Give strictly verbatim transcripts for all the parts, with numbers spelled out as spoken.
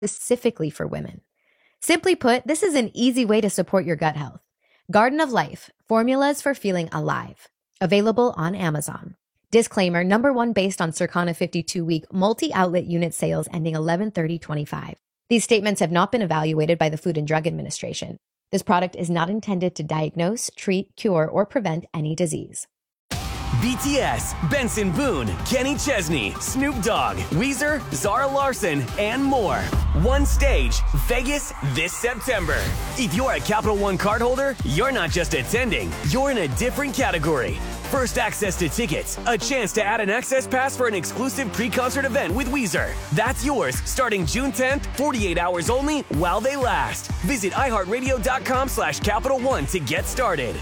specifically for women. Simply put, this is an easy way to support your gut health. Garden of Life, formulas for feeling alive. Available on Amazon. Disclaimer, number one based on Circana fifty-two week multi-outlet unit sales ending eleven thirty twenty-five. These statements have not been evaluated by the Food and Drug Administration. This product is not intended to diagnose, treat, cure, or prevent any disease. B T S, Benson Boone, Kenny Chesney, Snoop Dogg, Weezer, Zara Larson, and more. One stage, Vegas this September. If you're a Capital One cardholder, you're not just attending, you're in a different category. First access to tickets, a chance to add an access pass for an exclusive pre-concert event with Weezer. That's yours starting June tenth, forty-eight hours only while they last. Visit iHeartRadio.com slash Capital One to get started.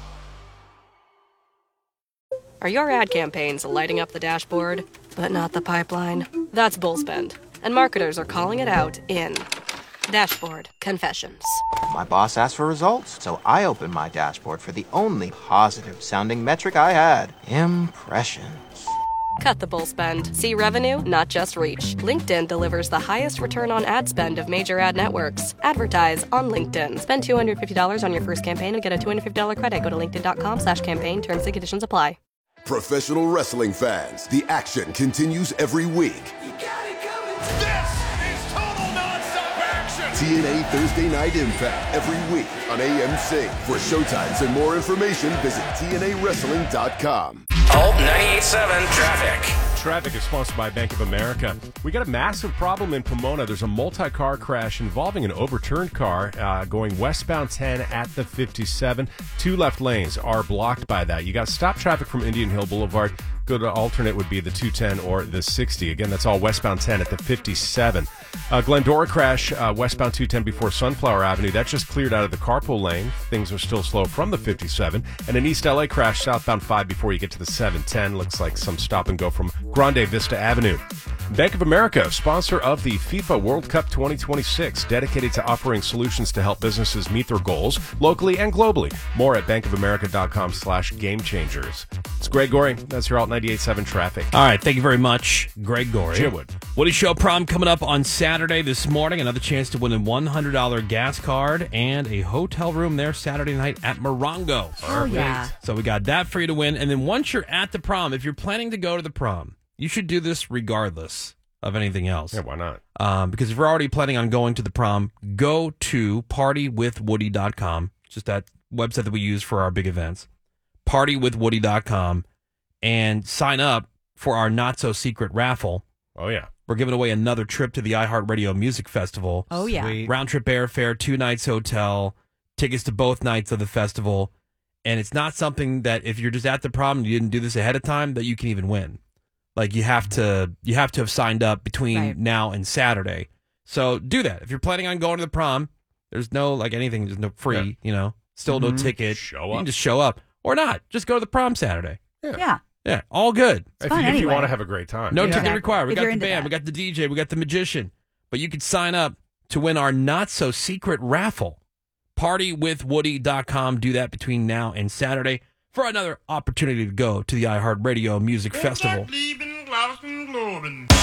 Are your ad campaigns lighting up the dashboard, but not the pipeline? That's Bullspend, and marketers are calling it out in Dashboard Confessions. My boss asked for results, so I opened my dashboard for the only positive-sounding metric I had, impressions. Cut the bull spend. See revenue, not just reach. LinkedIn delivers the highest return on ad spend of major ad networks. Advertise on LinkedIn. Spend two hundred fifty dollars on your first campaign and get a two hundred fifty dollars credit. Go to linkedin.com slash campaign. Terms and conditions apply. Professional wrestling fans, the action continues every week. You got it coming. This is total nonstop action. T N A Thursday Night Impact every week on A M C. For showtimes and more information, visit T N A wrestling dot com. Hope ninety-eight point seven traffic. Traffic is sponsored by Bank of America. We got a massive problem in Pomona. There's a multi-car crash involving an overturned car uh, going westbound ten at the fifty-seven. Two left lanes are blocked by that. You got to stop traffic from Indian Hill Boulevard. Good alternate would be the two ten or the sixty. Again, that's all westbound ten at the fifty-seven. Uh, Glendora crash, uh, westbound two ten before Sunflower Avenue. That just cleared out of the carpool lane. Things are still slow from the fifty-seven. And an East L A crash, southbound five before you get to the seven ten. Looks like some stop and go from Grande Vista Avenue. Bank of America, sponsor of the FIFA World Cup twenty twenty-six, dedicated to offering solutions to help businesses meet their goals locally and globally. More at bankofamerica.com slash game changers. It's Greg Gorey. That's your Alt ninety-eight point seven traffic. All right, thank you very much, Greg Gorey. Jim Wood. Woody Show prom coming up on Saturday this morning. Another chance to win a one hundred dollars gas card and a hotel room there Saturday night at Morongo. Oh, yeah. So we got that for you to win. And then once you're at the prom, if you're planning to go to the prom, you should do this regardless of anything else. Yeah, why not? Um, because if you're already planning on going to the prom, go to party with woody dot com. Just that website that we use for our big events. party with woody dot com. And sign up for our not-so-secret raffle. Oh, yeah. We're giving away another trip to the iHeartRadio Music Festival. Oh, yeah. Sweet. Round-trip airfare, two nights hotel, tickets to both nights of the festival. And it's not something that if you're just at the prom and you didn't do this ahead of time, that you can even win. Like, you have to you have to have signed up between Right. now and Saturday. So do that. If you're planning on going to the prom, there's no, like, anything, there's no free, Yeah. you know, still no Mhm. ticket. Show You can up. just show up. Or not. Just go to the prom Saturday. Yeah. Yeah, all good. If, fun you, if you anyway. want to have a great time. No Yeah. ticket required. We If got you're the into band, that. we got the D J, we got the magician. But you can sign up to win our not-so-secret raffle. party with woody dot com. Do that between now and Saturday for another opportunity to go to the iHeartRadio Music Festival.